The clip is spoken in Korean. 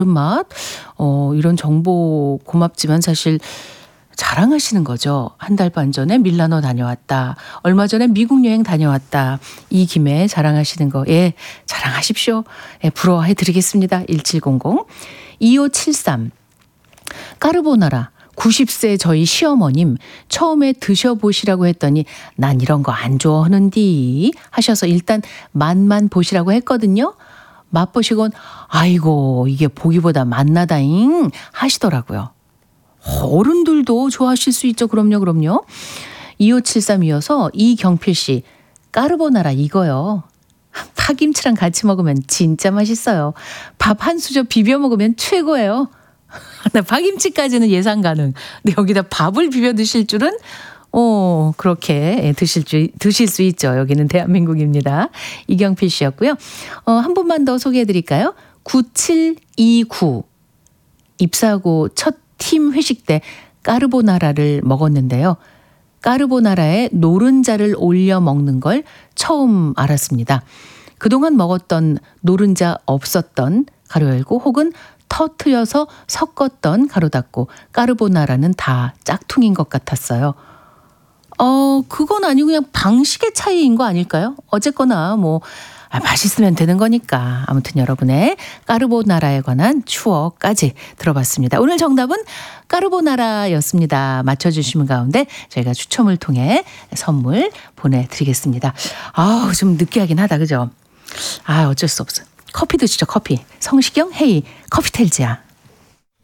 맛? 이런 정보 고맙지만 사실 자랑하시는 거죠. 한 달 반 전에 밀라노 다녀왔다. 얼마 전에 미국 여행 다녀왔다. 이 김에 자랑하시는 거. 예, 자랑하십시오. 예, 부러워해 드리겠습니다. 1700. 2573. 까르보나라. 90세 저희 시어머님 처음에 드셔보시라고 했더니 난 이런 거 안 좋아하는디 하셔서 일단 맛만 보시라고 했거든요. 맛보시곤 아이고 이게 보기보다 맛나다잉 하시더라고요. 어른들도 좋아하실 수 있죠. 그럼요. 2573 이어서 이경필 씨 까르보나라 이거요. 파김치랑 같이 먹으면 진짜 맛있어요. 밥 한 수저 비벼 먹으면 최고예요. 나 파김치까지는 예상 가능. 근데 여기다 밥을 비벼 드실 줄은 그렇게 드실 수 있죠. 여기는 대한민국입니다. 이경필 씨였고요. 한 분만 더 소개해 드릴까요? 9729. 입사하고 첫 팀 회식 때 까르보나라를 먹었는데요. 까르보나라에 노른자를 올려 먹는 걸 처음 알았습니다. 그동안 먹었던 노른자 없었던 가로 열고 혹은 터트려서 섞었던 가로 닫고 까르보나라는 다 짝퉁인 것 같았어요. 그건 아니고 그냥 방식의 차이인 거 아닐까요? 어쨌거나 맛있으면 되는 거니까. 아무튼 여러분의 까르보나라에 관한 추억까지 들어봤습니다. 오늘 정답은 까르보나라였습니다. 맞춰주시는 가운데 저희가 추첨을 통해 선물 보내드리겠습니다. 좀 느끼하긴 하다. 그죠? 어쩔 수 없어. 커피 드시죠. 커피. 성시경 헤이 커피텔즈야.